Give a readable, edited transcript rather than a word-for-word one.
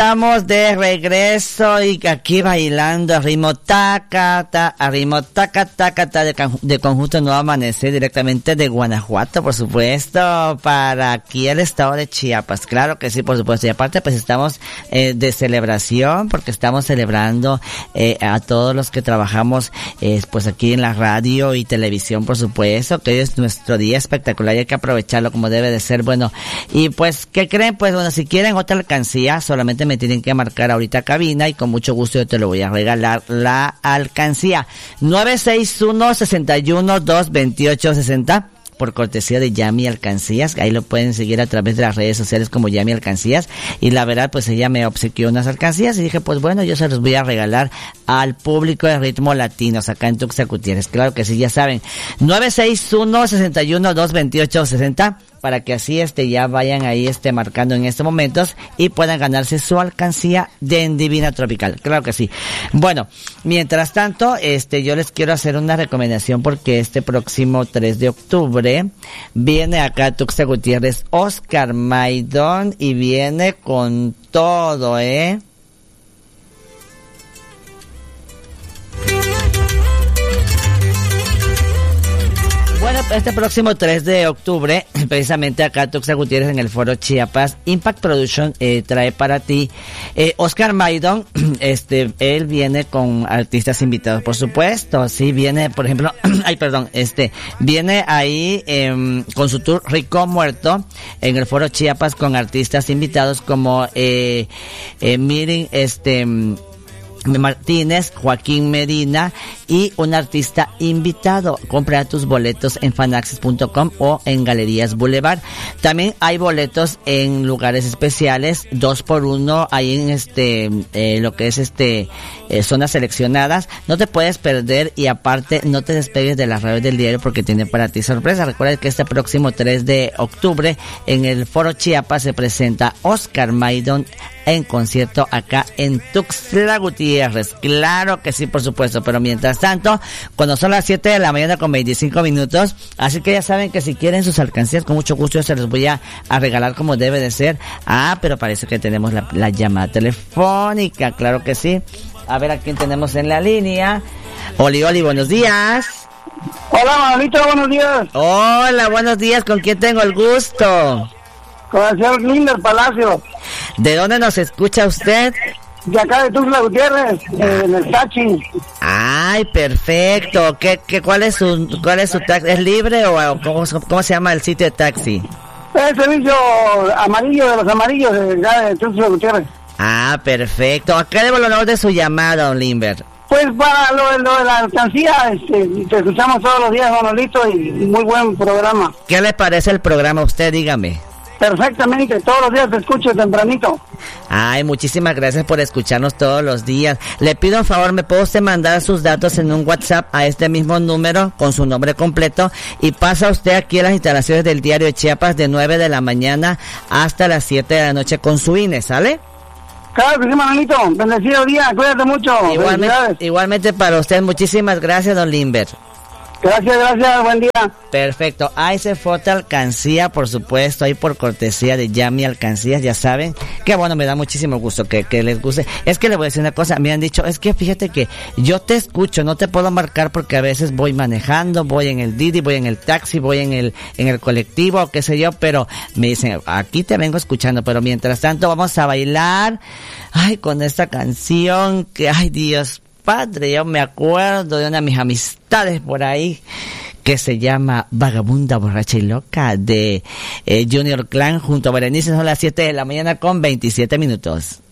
Estamos de regreso y aquí bailando a ritmo taca, de conjunto Nuevo Amanecer, directamente de Guanajuato, por supuesto, para aquí el estado de Chiapas. Claro que sí, por supuesto. Y aparte, pues estamos de celebración, porque estamos celebrando a todos los que trabajamos pues aquí en la radio y televisión, por supuesto, que hoy es nuestro día espectacular y hay que aprovecharlo como debe de ser. Bueno, y pues, ¿qué creen? Pues bueno, si quieren otra alcancía, solamente me tienen que marcar ahorita cabina y con mucho gusto yo te lo voy a regalar la alcancía. 961-61-228-60 por cortesía de Yami Alcancías. Ahí lo pueden seguir a través de las redes sociales como Yami Alcancías. Y la verdad, pues ella me obsequió unas alcancías y dije, pues bueno, yo se los voy a regalar al público de Ritmo Latinos acá en Tuxtla Gutiérrez. Claro que sí, ya saben. 961-61-228-60 para que así ya vayan ahí marcando en estos momentos y puedan ganarse su alcancía de Divina Tropical. Claro que sí. Bueno, mientras tanto, yo les quiero hacer una recomendación porque este próximo 3 de octubre viene acá a Tuxtla Gutiérrez Oscar Maidón y viene con todo, Bueno, este próximo 3 de octubre, precisamente acá en Tuxtla Gutiérrez en el Foro Chiapas, Impact Production trae para ti Oscar Maidón. Él viene con artistas invitados, por supuesto. Sí, viene, por ejemplo, viene ahí con su tour Rico Muerto en el Foro Chiapas con artistas invitados como Miren, Martínez, Joaquín Medina y un artista invitado. Compra tus boletos en fanaxis.com o en Galerías Boulevard. También hay boletos en lugares especiales, 2x1, ahí en lo que es zonas seleccionadas. No te puedes perder y aparte no te despegues de las redes del diario porque tiene para ti sorpresa. Recuerda que este próximo 3 de octubre en el Foro Chiapas se presenta Oscar Maidón en concierto acá en Tuxtla Gutiérrez. Claro que sí, por supuesto, pero mientras tanto, cuando son las 7 de la mañana con 25 minutos, así que ya saben que si quieren sus alcancías, con mucho gusto yo se los voy a regalar como debe de ser. Pero parece que tenemos la llamada telefónica, claro que sí. A ver a quién tenemos en la línea. Oli, buenos días. Hola, Manolito, buenos días. Hola, buenos días, ¿con quién tengo el gusto? Con el señor Linder Palacio. ¿De dónde nos escucha usted? De acá de Tuxtla Gutiérrez, en el taxi. Ay, perfecto. ¿Cuál es su taxi? ¿Es libre o cómo se llama el sitio de taxi? Es el servicio amarillo de los amarillos de Tuxtla Gutiérrez. Perfecto. ¿A qué debo el honor de su llamada, don Limber? Pues para lo de la alcancía, te escuchamos todos los días, Manolito, y muy buen programa. ¿Qué le parece el programa a usted? Dígame. Perfectamente, todos los días te escucho tempranito. Ay, muchísimas gracias por escucharnos todos los días. Le pido un favor, ¿me puede usted mandar sus datos en un WhatsApp a este mismo número con su nombre completo? Y pasa usted aquí a las instalaciones del Diario de Chiapas de 9 de la mañana hasta las 7 de la noche con su INE, ¿sale? Claro que sí, Manolito. Bendecido día, cuídate mucho. Igualmente para usted, muchísimas gracias, don Limber. Gracias, buen día. Perfecto, ahí se fue otra alcancía, por supuesto, ahí por cortesía de Yami Alcancías, ya saben, que bueno, me da muchísimo gusto que les guste. Es que le voy a decir una cosa, me han dicho, es que fíjate que yo te escucho, no te puedo marcar porque a veces voy manejando, voy en el Didi, voy en el taxi, voy en el colectivo, qué sé yo, pero me dicen, aquí te vengo escuchando, pero mientras tanto vamos a bailar, con esta canción que, Dios Padre, yo me acuerdo de una de mis amistades por ahí que se llama Vagabunda, Borracha y Loca de Junior Clan junto a Berenice. Son las 7 de la mañana con 27 minutos.